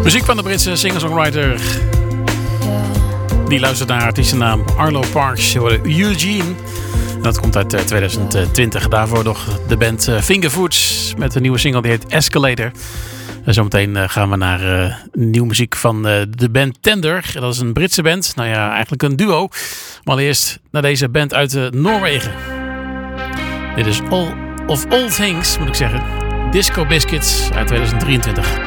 Muziek van de Britse singer-songwriter. Die luistert naar artiestennaam Arlo Parks. Eugene. Dat komt uit 2020. Daarvoor nog de band Fingerfoods met een nieuwe single die heet Escalator. En zometeen gaan we naar nieuwe muziek van de band Tender. Dat is een Britse band. Nou ja, eigenlijk een duo. Maar eerst naar deze band uit Noorwegen. Dit is All of All Things, moet ik zeggen. Disco Biscuits uit 2023.